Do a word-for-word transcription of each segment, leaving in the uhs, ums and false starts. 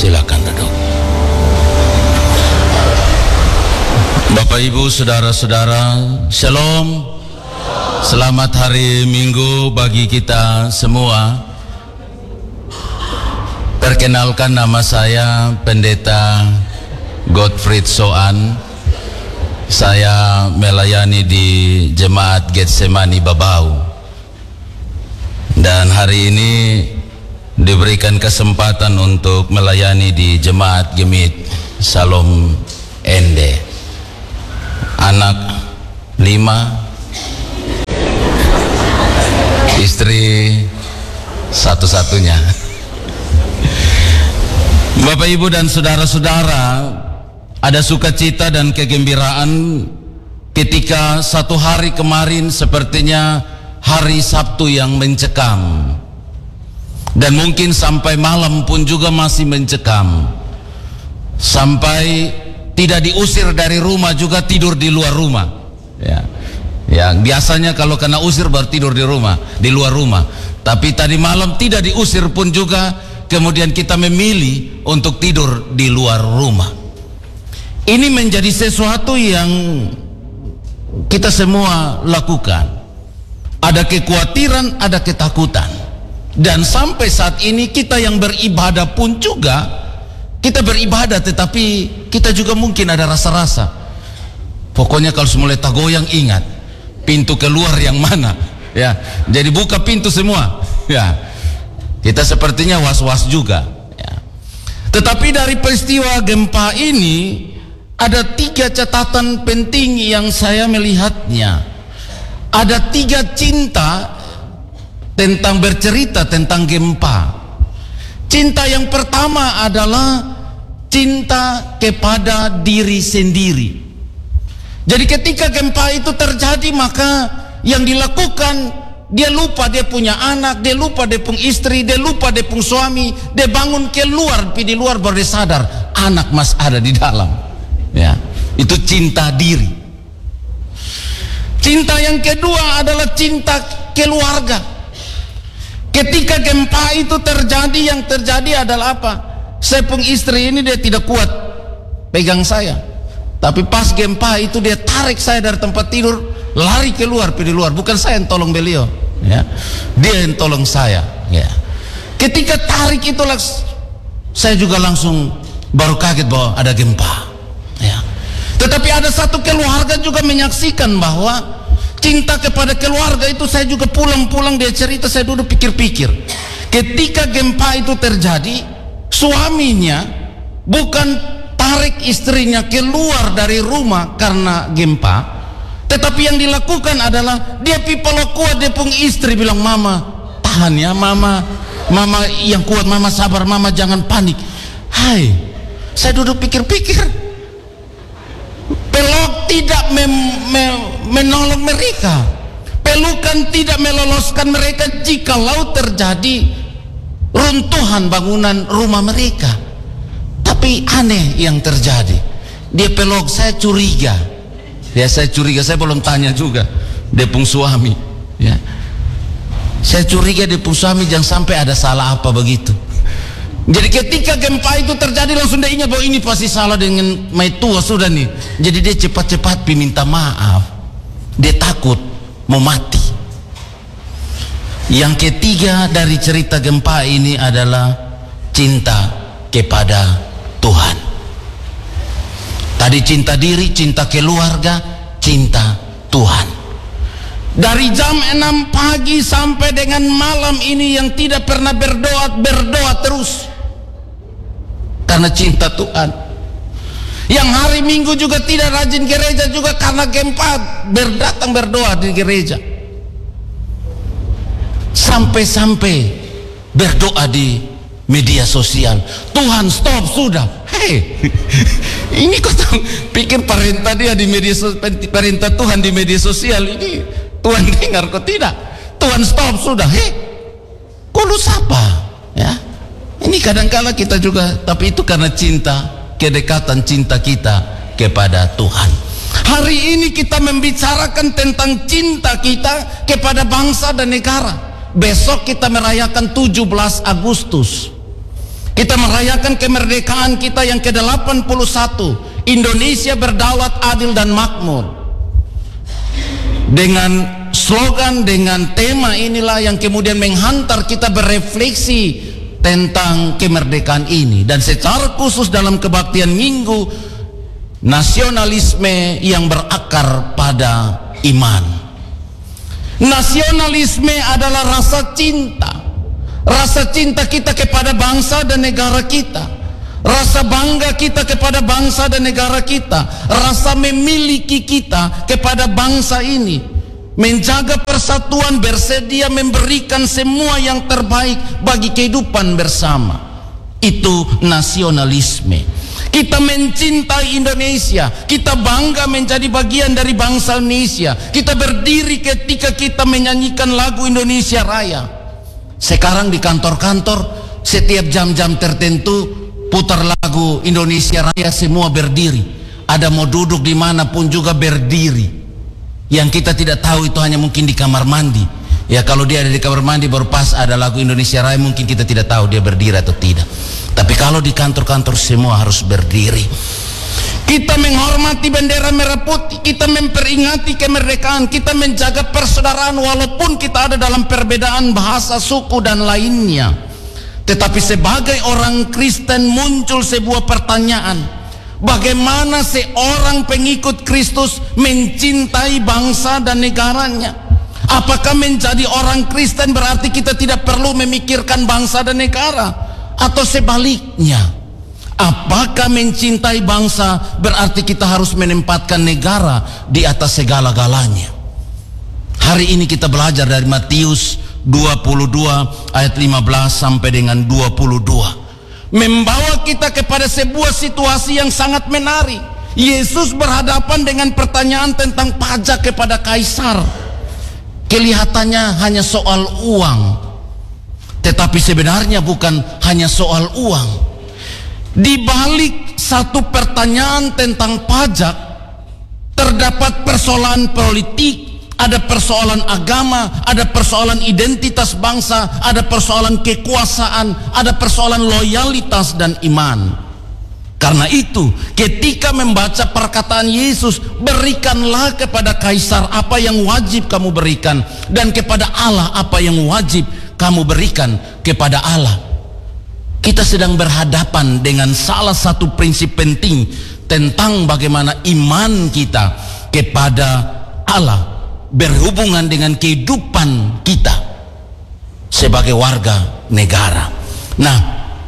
Silakan duduk. Bapak Ibu, saudara-saudara, Shalom. Selamat hari Minggu bagi kita semua. Perkenalkan, nama saya Pendeta Gottfried Soan. Saya melayani di Jemaat Getsemani Babau. Dan hari ini diberikan kesempatan untuk melayani di Jemaat Gemit Salom Ende. Anak lima, istri satu-satunya. Bapak Ibu dan saudara-saudara, ada sukacita dan kegembiraan ketika satu hari kemarin sepertinya hari Sabtu yang mencekam, dan mungkin sampai malam pun juga masih mencekam, sampai tidak diusir dari rumah juga tidur di luar rumah. Ya, ya biasanya kalau kena usir baru tidur di rumah, di luar rumah. Tapi tadi malam tidak diusir pun juga, kemudian kita memilih untuk tidur di luar rumah. Ini menjadi sesuatu yang kita semua lakukan. Ada kekhawatiran, ada ketakutan. Dan sampai saat ini kita yang beribadah pun juga, kita beribadah tetapi kita juga mungkin ada rasa-rasa. Pokoknya kalau mulai tagoyang, ingat pintu keluar yang mana, ya. Jadi buka pintu semua, ya. Kita sepertinya was-was juga, ya. Tetapi dari peristiwa gempa ini ada tiga catatan penting yang saya melihatnya. Ada tiga cinta tentang bercerita tentang gempa. Cinta yang pertama adalah cinta kepada diri sendiri. Jadi ketika gempa itu terjadi, maka yang dilakukan, dia lupa dia punya anak, dia lupa dia punya istri, dia lupa dia punya suami, dia bangun keluar, tapi di luar baru dia sadar anak mas ada di dalam. Ya, itu cinta diri. Cinta yang kedua adalah cinta keluarga. Ketika gempa itu terjadi, yang terjadi adalah apa? Saya pun istri ini dia tidak kuat pegang saya, tapi pas gempa itu dia tarik saya dari tempat tidur, lari keluar di luar. Bukan saya yang tolong beliau, ya, dia yang tolong saya, ya. Ketika tarik itulah saya juga langsung baru kaget bahwa ada gempa, ya. Tetapi ada satu keluarga juga menyaksikan bahwa cinta kepada keluarga itu. Saya juga pulang-pulang dia cerita, saya duduk pikir-pikir. Ketika gempa itu terjadi, suaminya bukan tarik istrinya keluar dari rumah karena gempa, tetapi yang dilakukan adalah dia pipelok kuat dia pun istri, bilang, mama tahan ya, mama mama yang kuat, mama sabar, mama jangan panik. Hai, saya duduk pikir-pikir, peluk tidak mem, me, menolong mereka, pelukan tidak meloloskan mereka jikalau terjadi runtuhan bangunan rumah mereka. Tapi aneh yang terjadi, dia peluk, saya curiga, ya saya curiga, saya belum tanya juga dia pun suami, ya saya curiga dia pun suami jangan sampai ada salah apa begitu. Jadi ketika gempa itu terjadi langsung dia ingat bahwa ini pasti salah dengan mai tua sudah nih. Jadi dia cepat-cepat minta maaf. Dia takut mau mati. Yang ketiga dari cerita gempa ini adalah cinta kepada Tuhan. Tadi cinta diri, cinta keluarga, cinta Tuhan. Dari jam enam pagi sampai dengan malam ini yang tidak pernah berdoa, berdoa terus. Karena cinta Tuhan. Yang hari Minggu juga tidak rajin gereja juga karena gempa, berdatang berdoa di gereja. Sampai-sampai berdoa di media sosial. Tuhan stop sudah. Hei, ini kok pikir perintah dia di media sosial, perintah Tuhan di media sosial ini Tuhan dengar kok tidak? Tuhan stop sudah. Hei, kok lu sapa? Ya. Ini kadangkala kita juga, tapi itu karena cinta, kedekatan cinta kita kepada Tuhan. Hari ini kita membicarakan tentang cinta kita kepada bangsa dan negara. Besok kita merayakan tujuh belas Agustus. Kita merayakan kemerdekaan kita yang ke delapan puluh satu. Indonesia berdaulat, adil dan makmur. Dengan slogan, dengan tema inilah yang kemudian menghantar kita berefleksi tentang kemerdekaan ini. Dan secara khusus dalam kebaktian minggu, nasionalisme yang berakar pada iman. Nasionalisme adalah rasa cinta. Rasa cinta kita kepada bangsa dan negara kita, rasa bangga kita kepada bangsa dan negara kita, rasa memiliki kita kepada bangsa ini, menjaga persatuan, bersedia memberikan semua yang terbaik bagi kehidupan bersama. Itu nasionalisme. Kita mencintai Indonesia, kita bangga menjadi bagian dari bangsa Indonesia. Kita berdiri ketika kita menyanyikan lagu Indonesia Raya. Sekarang di kantor-kantor setiap jam-jam tertentu putar lagu Indonesia Raya, semua berdiri. Ada mau duduk dimanapun juga berdiri. Yang kita tidak tahu itu hanya mungkin di kamar mandi. Ya kalau dia ada di kamar mandi baru pas ada lagu Indonesia Raya, mungkin kita tidak tahu dia berdiri atau tidak. Tapi kalau di kantor-kantor semua harus berdiri. Kita menghormati bendera merah putih, kita memperingati kemerdekaan, kita menjaga persaudaraan walaupun kita ada dalam perbedaan bahasa, suku dan lainnya. Tetapi sebagai orang Kristen muncul sebuah pertanyaan, bagaimana seorang pengikut Kristus mencintai bangsa dan negaranya? Apakah menjadi orang Kristen berarti kita tidak perlu memikirkan bangsa dan negara? Atau sebaliknya? Apakah mencintai bangsa berarti kita harus menempatkan negara di atas segala-galanya? Hari ini kita belajar dari Matius dua puluh dua ayat lima belas sampai dengan dua puluh dua. Membawa kita kepada sebuah situasi yang sangat menarik. Yesus berhadapan dengan pertanyaan tentang pajak kepada kaisar. Kelihatannya hanya soal uang, tetapi sebenarnya bukan hanya soal uang. Di balik satu pertanyaan tentang pajak terdapat persoalan politik, ada persoalan agama, ada persoalan identitas bangsa, ada persoalan kekuasaan, ada persoalan loyalitas dan iman. Karena itu, ketika membaca perkataan Yesus, berikanlah kepada kaisar apa yang wajib kamu berikan, dan kepada Allah apa yang wajib kamu berikan kepada Allah. Kita sedang berhadapan dengan salah satu prinsip penting tentang bagaimana iman kita kepada Allah berhubungan dengan kehidupan kita sebagai warga negara. Nah,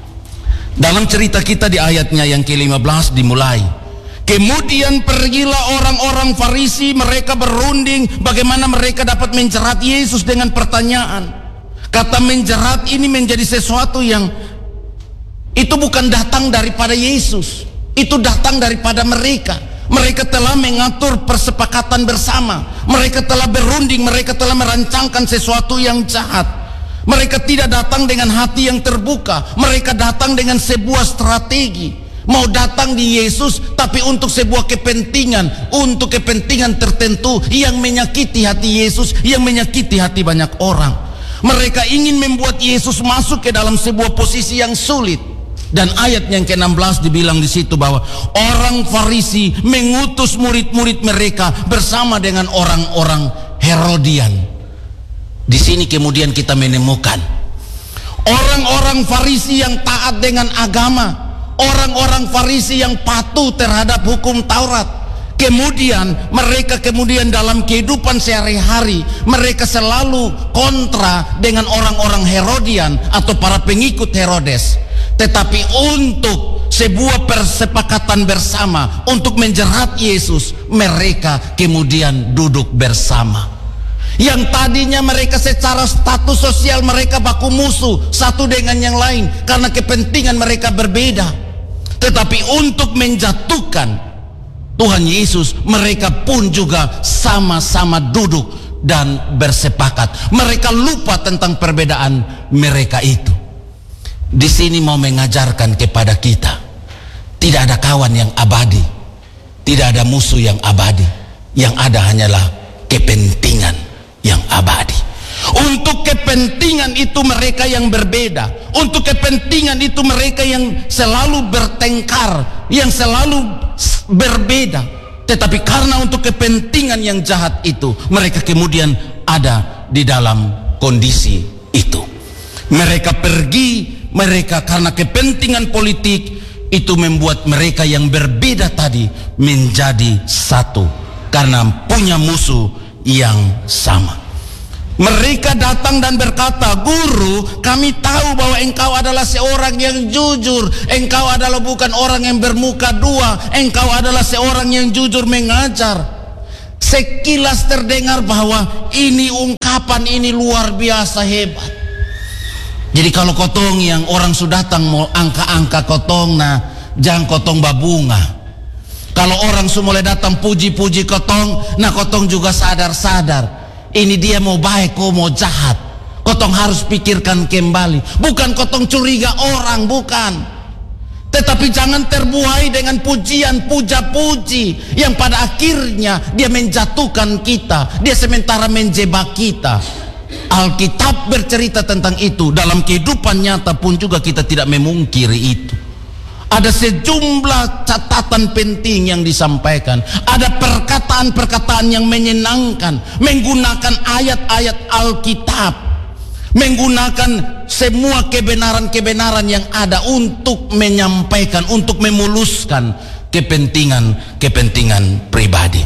dalam cerita kita di ayatnya yang ke lima belas dimulai, kemudian pergilah orang-orang Farisi, mereka berunding bagaimana mereka dapat menjerat Yesus dengan pertanyaan. Kata menjerat ini menjadi sesuatu yang itu bukan datang daripada Yesus, itu datang daripada mereka. Mereka telah mengatur persepakatan bersama, mereka telah berunding, mereka telah merancangkan sesuatu yang jahat. Mereka tidak datang dengan hati yang terbuka, mereka datang dengan sebuah strategi. Mau datang di Yesus tapi untuk sebuah kepentingan, untuk kepentingan tertentu yang menyakiti hati Yesus, yang menyakiti hati banyak orang. Mereka ingin membuat Yesus masuk ke dalam sebuah posisi yang sulit. Dan ayat yang ke enam belas dibilang di situ bahwa orang Farisi mengutus murid-murid mereka bersama dengan orang-orang Herodian. Di sini kemudian kita menemukan orang-orang Farisi yang taat dengan agama, orang-orang Farisi yang patuh terhadap hukum Taurat. Kemudian mereka kemudian dalam kehidupan sehari-hari mereka selalu kontra dengan orang-orang Herodian atau para pengikut Herodes. Tetapi untuk sebuah persepakatan bersama untuk menjerat Yesus, mereka kemudian duduk bersama. Yang tadinya mereka secara status sosial mereka baku musuh satu dengan yang lain karena kepentingan mereka berbeda. Tetapi untuk menjatuhkan Tuhan Yesus, mereka pun juga sama-sama duduk dan bersepakat. Mereka lupa tentang perbedaan mereka itu. Di sini mau mengajarkan kepada kita, tidak ada kawan yang abadi, tidak ada musuh yang abadi. Yang ada hanyalah kepentingan yang abadi. Untuk kepentingan itu mereka yang berbeda, Untuk kepentingan itu mereka yang selalu bertengkar, yang selalu berbeda. Tetapi karena untuk kepentingan yang jahat itu, mereka kemudian ada di dalam kondisi itu. Mereka pergi, mereka karena kepentingan politik itu membuat mereka yang berbeda tadi menjadi satu karena punya musuh yang sama. Mereka datang dan berkata, "Guru, kami tahu bahwa engkau adalah seorang yang jujur. Engkau adalah bukan orang yang bermuka dua. Engkau adalah seorang yang jujur mengajar." Sekilas terdengar bahwa ini ungkapan ini luar biasa hebat. Jadi kalau kotong yang orang sudah datang mau angka-angka kotong, nah jangan kotong babunga. Kalau orang semula datang puji-puji kotong, nah kotong juga sadar-sadar ini dia mau baik, kok mau jahat. Kotong harus pikirkan kembali. Bukan kotong curiga orang, bukan. Tetapi jangan terbuai dengan pujian, puja-puji yang pada akhirnya dia menjatuhkan kita. Dia sementara menjebak kita. Alkitab bercerita tentang itu. Dalam kehidupan nyata pun juga kita tidak memungkiri itu. Ada sejumlah catatan penting yang disampaikan. Ada perkataan-perkataan yang menyenangkan, menggunakan ayat-ayat Alkitab, menggunakan semua kebenaran-kebenaran yang ada untuk menyampaikan, untuk memuluskan kepentingan-kepentingan pribadi.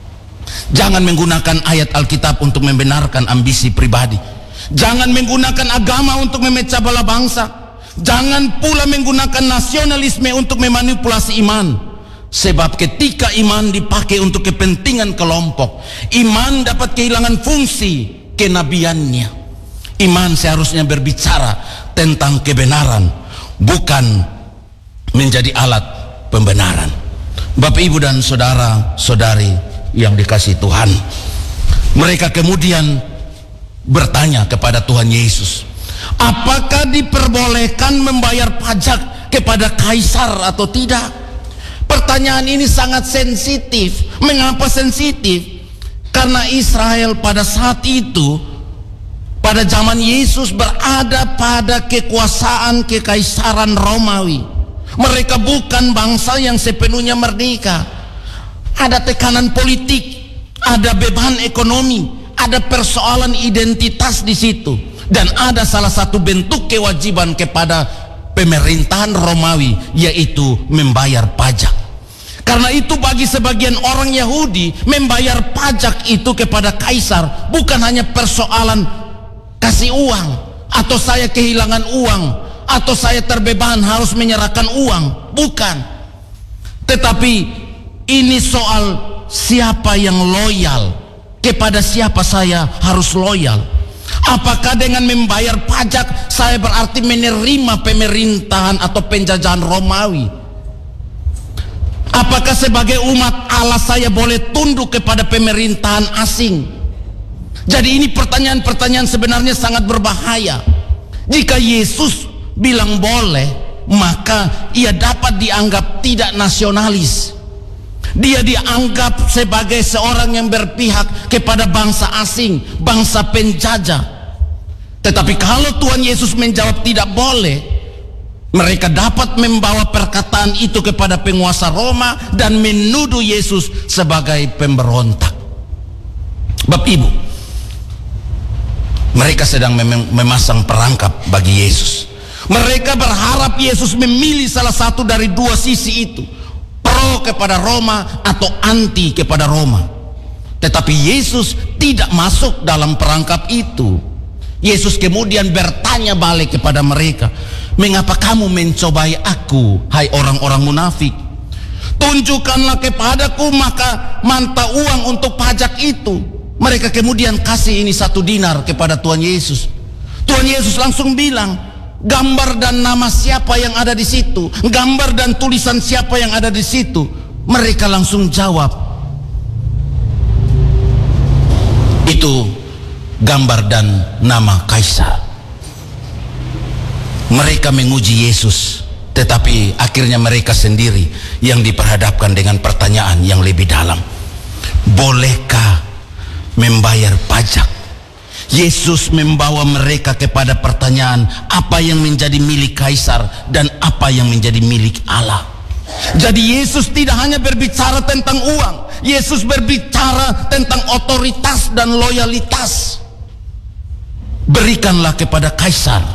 Jangan menggunakan ayat Alkitab untuk membenarkan ambisi pribadi. Jangan menggunakan agama untuk memecah belah bangsa. Jangan pula menggunakan nasionalisme untuk memanipulasi iman. Sebab ketika iman dipakai untuk kepentingan kelompok, iman dapat kehilangan fungsi kenabiannya. Iman seharusnya berbicara tentang kebenaran, bukan menjadi alat pembenaran. Bapak, Ibu dan saudara-saudari yang dikasihi Tuhan, mereka kemudian bertanya kepada Tuhan Yesus, apakah diperbolehkan membayar pajak kepada kaisar atau tidak? Pertanyaan ini sangat sensitif. Mengapa sensitif? Karena Israel pada saat itu, pada zaman Yesus, berada pada kekuasaan kekaisaran Romawi. Mereka bukan bangsa yang sepenuhnya merdeka. Ada tekanan politik, ada beban ekonomi, ada persoalan identitas di situ. Dan ada salah satu bentuk kewajiban kepada pemerintahan Romawi, yaitu membayar pajak. Karena itu bagi sebagian orang Yahudi, membayar pajak itu kepada kaisar bukan hanya persoalan kasih uang, atau saya kehilangan uang, atau saya terbeban harus menyerahkan uang. Bukan. Tetapi ini soal siapa yang loyal, kepada siapa saya harus loyal. Apakah dengan membayar pajak saya berarti menerima pemerintahan atau penjajahan Romawi? Apakah sebagai umat Allah saya boleh tunduk kepada pemerintahan asing? Jadi ini pertanyaan-pertanyaan sebenarnya sangat berbahaya. Jika Yesus bilang boleh, maka ia dapat dianggap tidak nasionalis. Dia dianggap sebagai seorang yang berpihak kepada bangsa asing, bangsa penjajah. Tetapi kalau Tuhan Yesus menjawab tidak boleh, mereka dapat membawa perkataan itu kepada penguasa Roma dan menuduh Yesus sebagai pemberontak. Bapak, Ibu, mereka sedang mem memasang perangkap bagi Yesus. Mereka berharap Yesus memilih salah satu dari dua sisi itu, pro kepada Roma atau anti kepada Roma. Tetapi Yesus tidak masuk dalam perangkap itu. Yesus kemudian bertanya balik kepada mereka, mengapa kamu mencobai aku, hai orang-orang munafik? Tunjukkanlah kepadaku maka manta uang untuk pajak itu. Mereka kemudian kasih ini satu dinar kepada Tuhan Yesus. Tuhan Yesus langsung bilang, gambar dan nama siapa yang ada di situ, gambar dan tulisan siapa yang ada di situ. Mereka langsung jawab, itu gambar dan nama kaisar. Mereka menguji Yesus, tetapi akhirnya mereka sendiri yang diperhadapkan dengan pertanyaan yang lebih dalam. Bolehkah membayar pajak? Yesus membawa mereka kepada pertanyaan apa yang menjadi milik kaisar dan apa yang menjadi milik Allah. Jadi Yesus tidak hanya berbicara tentang uang, Yesus berbicara tentang otoritas dan loyalitas. Berikanlah kepada kaisar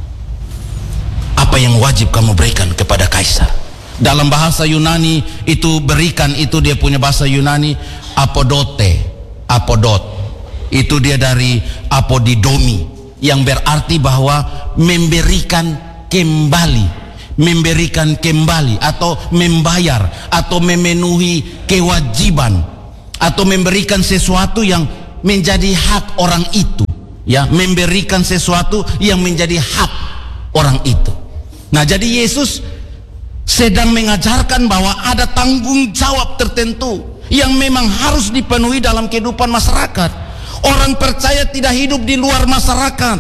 apa yang wajib kamu berikan kepada kaisar. Dalam bahasa Yunani itu berikan, itu dia punya bahasa Yunani apodote, apodot. Itu dia dari apodidomi, yang berarti bahwa memberikan kembali, memberikan kembali atau membayar atau memenuhi kewajiban atau memberikan sesuatu yang menjadi hak orang itu, ya, memberikan sesuatu yang menjadi hak orang itu. Nah, jadi Yesus sedang mengajarkan bahwa ada tanggung jawab tertentu yang memang harus dipenuhi dalam kehidupan masyarakat. Orang percaya tidak hidup di luar masyarakat.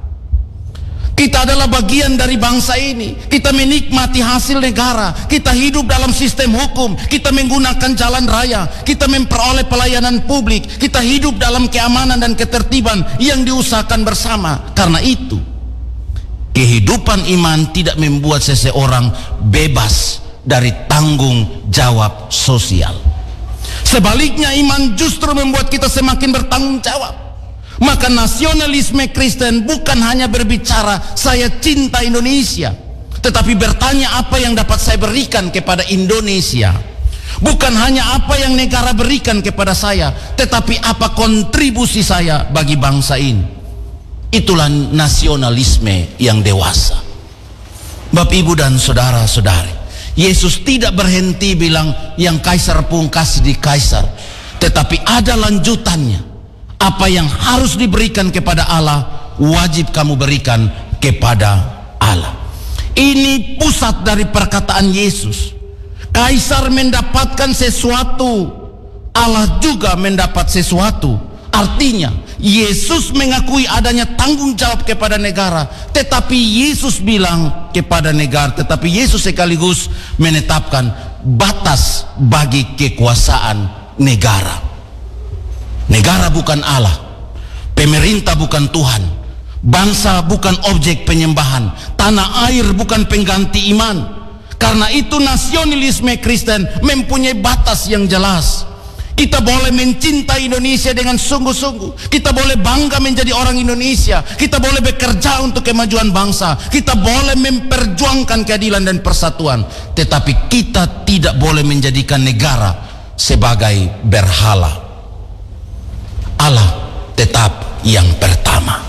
Kita adalah bagian dari bangsa ini. Kita menikmati hasil negara. Kita hidup dalam sistem hukum. Kita menggunakan jalan raya. Kita memperoleh pelayanan publik. Kita hidup dalam keamanan dan ketertiban yang diusahakan bersama. Karena itu, kehidupan iman tidak membuat seseorang bebas dari tanggung jawab sosial. Sebaliknya, iman justru membuat kita semakin bertanggung jawab. Maka nasionalisme Kristen bukan hanya berbicara saya cinta Indonesia, tetapi bertanya apa yang dapat saya berikan kepada Indonesia. Bukan hanya apa yang negara berikan kepada saya, tetapi apa kontribusi saya bagi bangsa ini. Itulah nasionalisme yang dewasa. Bapak, Ibu, dan saudara-saudari, Yesus tidak berhenti bilang yang kaisar pun kasih di kaisar, tetapi ada lanjutannya. Apa yang harus diberikan kepada Allah, wajib kamu berikan kepada Allah. Ini pusat dari perkataan Yesus. Kaisar mendapatkan sesuatu, Allah juga mendapat sesuatu. Artinya Yesus mengakui adanya tanggung jawab kepada negara, tetapi Yesus bilang kepada negara, tetapi Yesus sekaligus menetapkan batas bagi kekuasaan negara. Negara bukan Allah, pemerintah bukan Tuhan, bangsa bukan objek penyembahan, tanah air bukan pengganti iman. Karena itu nasionalisme Kristen mempunyai batas yang jelas. Kita boleh mencintai Indonesia dengan sungguh-sungguh. Kita boleh bangga menjadi orang Indonesia. Kita boleh bekerja untuk kemajuan bangsa. Kita boleh memperjuangkan keadilan dan persatuan. Tetapi kita tidak boleh menjadikan negara sebagai berhala. Allah tetap yang pertama.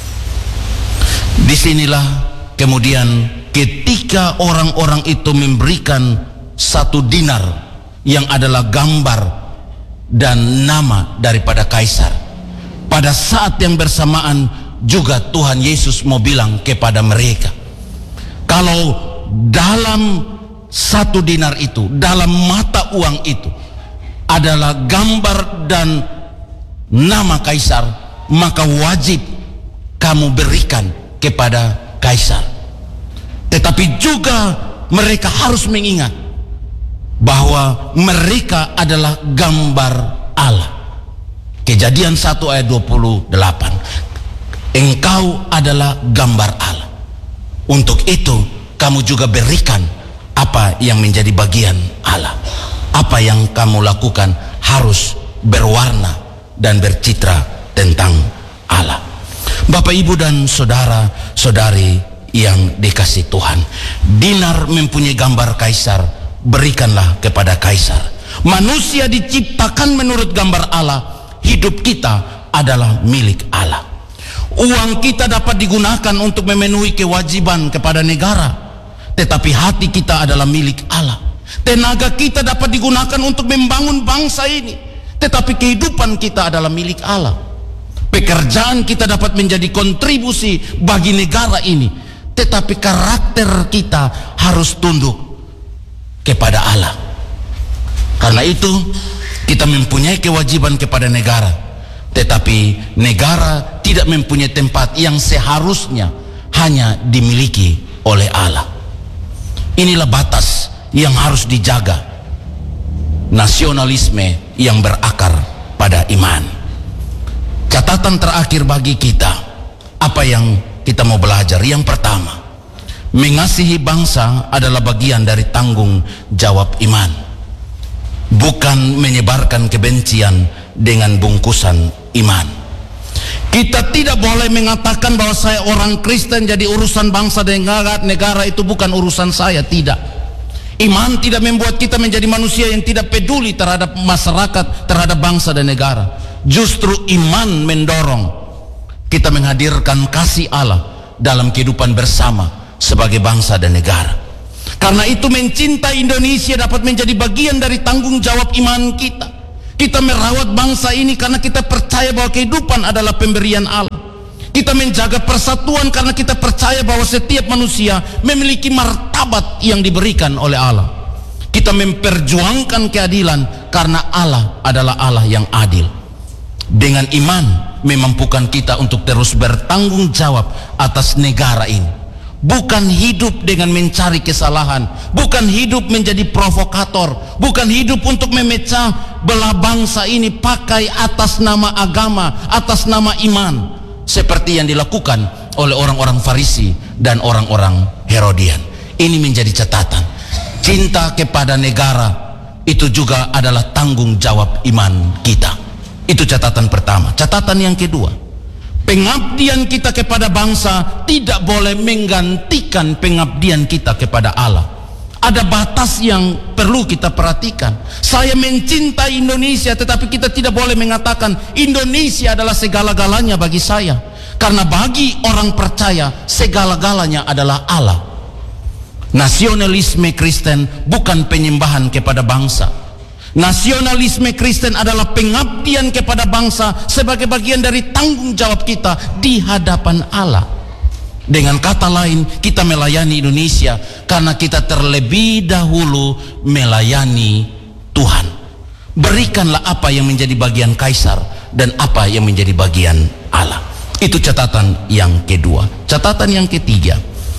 Disinilah kemudian ketika orang-orang itu memberikan satu dinar yang adalah gambar dan nama daripada kaisar, pada saat yang bersamaan juga Tuhan Yesus mau bilang kepada mereka, kalau dalam satu dinar itu, dalam mata uang itu adalah gambar dan nama kaisar, maka wajib kamu berikan kepada kaisar. Tetapi juga mereka harus mengingat bahwa mereka adalah gambar Allah. Kejadian satu ayat dua puluh delapan. Engkau adalah gambar Allah. Untuk itu kamu juga berikan apa yang menjadi bagian Allah. Apa yang kamu lakukan harus berwarna dan bercitra tentang Allah. Bapak, Ibu, dan saudara-saudari yang dikasih Tuhan, dinar mempunyai gambar kaisar, berikanlah kepada kaisar. Manusia diciptakan menurut gambar Allah. Hidup kita adalah milik Allah. Uang kita dapat digunakan untuk memenuhi kewajiban kepada negara, tetapi hati kita adalah milik Allah. Tenaga kita dapat digunakan untuk membangun bangsa ini, tetapi kehidupan kita adalah milik Allah. Pekerjaan kita dapat menjadi kontribusi bagi negara ini, tetapi karakter kita harus tunduk kepada Allah. Karena itu kita mempunyai kewajiban kepada negara, tetapi negara tidak mempunyai tempat yang seharusnya hanya dimiliki oleh Allah. Inilah batas yang harus dijaga, nasionalisme yang berakar pada iman. Catatan terakhir bagi kita, apa yang kita mau belajar? Yang pertama, mengasihi bangsa adalah bagian dari tanggung jawab iman, bukan menyebarkan kebencian dengan bungkusan iman. Kita tidak boleh mengatakan bahwa saya orang Kristen jadi urusan bangsa dan negara, negara itu bukan urusan saya. Tidak. Iman tidak membuat kita menjadi manusia yang tidak peduli terhadap masyarakat, terhadap bangsa dan negara. Justru iman mendorong kita menghadirkan kasih Allah dalam kehidupan bersama sebagai bangsa dan negara. Karena itu mencintai Indonesia dapat menjadi bagian dari tanggung jawab iman kita. Kita merawat bangsa ini karena kita percaya bahwa kehidupan adalah pemberian Allah. Kita menjaga persatuan karena kita percaya bahwa setiap manusia memiliki martabat yang diberikan oleh Allah. Kita memperjuangkan keadilan karena Allah adalah Allah yang adil. Dengan iman memampukan kita untuk terus bertanggung jawab atas negara ini. Bukan hidup dengan mencari kesalahan, bukan hidup menjadi provokator, bukan hidup untuk memecah belah bangsa ini pakai atas nama agama, atas nama iman, seperti yang dilakukan oleh orang-orang Farisi dan orang-orang Herodian. Ini menjadi catatan. Cinta kepada negara itu juga adalah tanggung jawab iman kita. Itu catatan pertama. Catatan yang kedua, pengabdian kita kepada bangsa tidak boleh menggantikan pengabdian kita kepada Allah. Ada batas yang perlu kita perhatikan. Saya mencintai Indonesia, tetapi kita tidak boleh mengatakan Indonesia adalah segala-galanya bagi saya. Karena bagi orang percaya segala-galanya adalah Allah. Nasionalisme Kristen bukan penyembahan kepada bangsa. Nasionalisme Kristen adalah pengabdian kepada bangsa sebagai bagian dari tanggung jawab kita di hadapan Allah. Dengan kata lain, kita melayani Indonesia karena kita terlebih dahulu melayani Tuhan. Berikanlah apa yang menjadi bagian kaisar dan apa yang menjadi bagian Allah. Itu catatan yang kedua. Catatan yang ketiga,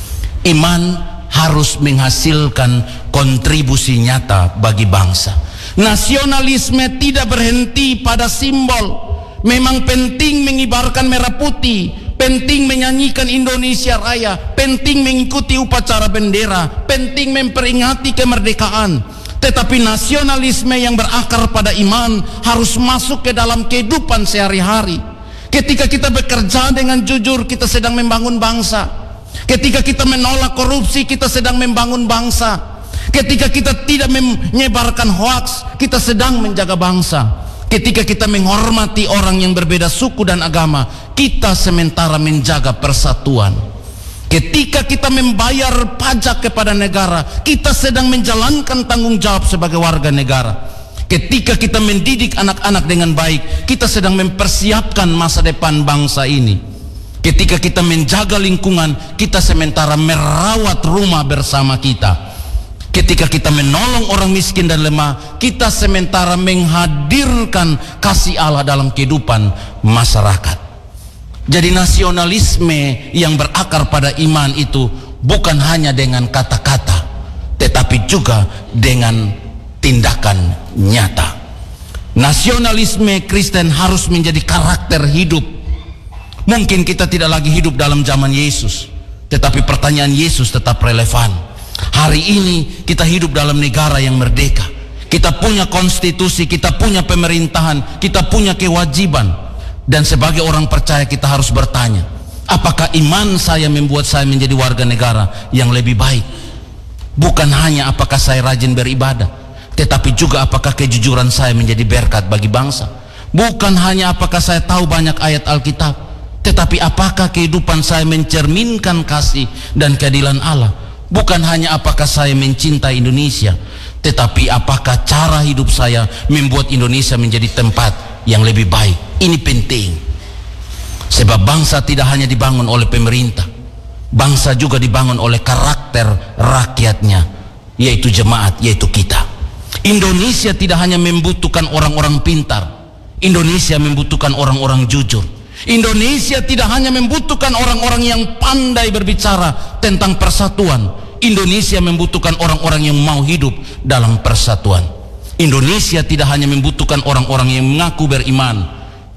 iman harus menghasilkan kontribusi nyata bagi bangsa. Nasionalisme tidak berhenti pada simbol. Memang penting mengibarkan merah putih, penting menyanyikan Indonesia Raya, penting mengikuti upacara bendera, penting memperingati kemerdekaan. Tetapi nasionalisme yang berakar pada iman harus masuk ke dalam kehidupan sehari-hari. Ketika kita bekerja dengan jujur, kita sedang membangun bangsa. Ketika kita menolak korupsi, kita sedang membangun bangsa. Ketika kita tidak menyebarkan hoaks, kita sedang menjaga bangsa. Ketika kita menghormati orang yang berbeda suku dan agama, kita sementara menjaga persatuan. Ketika kita membayar pajak kepada negara, kita sedang menjalankan tanggung jawab sebagai warga negara. Ketika kita mendidik anak-anak dengan baik, kita sedang mempersiapkan masa depan bangsa ini. Ketika kita menjaga lingkungan, kita sementara merawat rumah bersama kita. Ketika kita menolong orang miskin dan lemah, kita sementara menghadirkan kasih Allah dalam kehidupan masyarakat. Jadi nasionalisme yang berakar pada iman itu bukan hanya dengan kata-kata, tetapi juga dengan tindakan nyata. Nasionalisme Kristen harus menjadi karakter hidup. Mungkin kita tidak lagi hidup dalam zaman Yesus, tetapi pertanyaan Yesus tetap relevan. Hari ini kita hidup dalam negara yang merdeka. Kita punya konstitusi, kita punya pemerintahan, kita punya kewajiban. Dan sebagai orang percaya kita harus bertanya, apakah iman saya membuat saya menjadi warga negara yang lebih baik? Bukan hanya apakah saya rajin beribadah, tetapi juga apakah kejujuran saya menjadi berkat bagi bangsa. Bukan hanya apakah saya tahu banyak ayat Alkitab, tetapi apakah kehidupan saya mencerminkan kasih dan keadilan Allah. Bukan hanya apakah saya mencintai Indonesia, tetapi apakah cara hidup saya membuat Indonesia menjadi tempat yang lebih baik. Ini penting. Sebab bangsa tidak hanya dibangun oleh pemerintah, bangsa juga dibangun oleh karakter rakyatnya, yaitu jemaat, yaitu kita. Indonesia tidak hanya membutuhkan orang-orang pintar, Indonesia membutuhkan orang-orang jujur. Indonesia tidak hanya membutuhkan orang-orang yang pandai berbicara tentang persatuan. Indonesia membutuhkan orang-orang yang mau hidup dalam persatuan. Indonesia tidak hanya membutuhkan orang-orang yang mengaku beriman,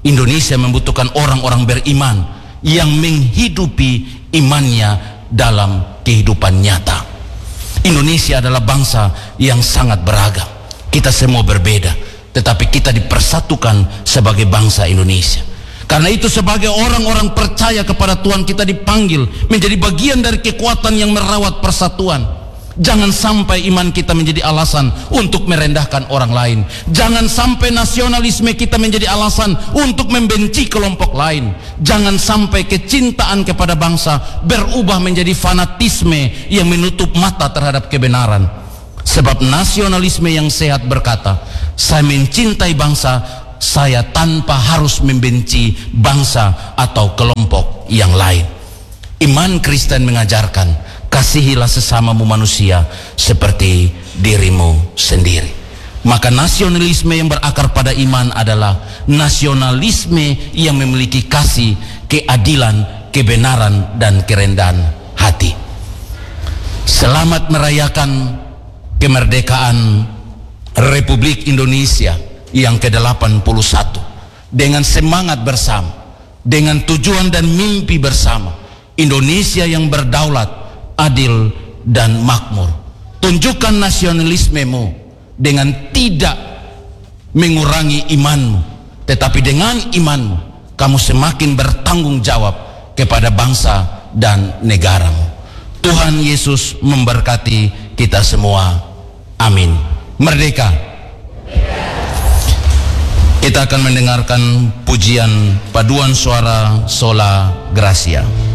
Indonesia membutuhkan orang-orang beriman yang menghidupi imannya dalam kehidupan nyata. Indonesia adalah bangsa yang sangat beragam. Kita semua berbeda, tetapi kita dipersatukan sebagai bangsa Indonesia. Karena itu sebagai orang-orang percaya kepada Tuhan, kita dipanggil menjadi bagian dari kekuatan yang merawat persatuan. Jangan sampai iman kita menjadi alasan untuk merendahkan orang lain. Jangan sampai nasionalisme kita menjadi alasan untuk membenci kelompok lain. Jangan sampai kecintaan kepada bangsa berubah menjadi fanatisme yang menutup mata terhadap kebenaran. Sebab nasionalisme yang sehat berkata, saya mencintai bangsa saya tanpa harus membenci bangsa atau kelompok yang lain. Iman Kristen mengajarkan, kasihilah sesamamu manusia seperti dirimu sendiri. Maka nasionalisme yang berakar pada iman adalah nasionalisme yang memiliki kasih, keadilan, kebenaran, dan kerendahan hati. Selamat merayakan kemerdekaan Republik Indonesia yang ke delapan puluh satu dengan semangat bersama, dengan tujuan dan mimpi bersama. Indonesia yang berdaulat, adil, dan makmur. Tunjukkan nasionalismemu dengan tidak mengurangi imanmu, tetapi dengan imanmu kamu semakin bertanggung jawab kepada bangsa dan negaramu. Tuhan Yesus memberkati kita semua. Amin. Merdeka. Kita akan mendengarkan pujian paduan suara Sola Gracia.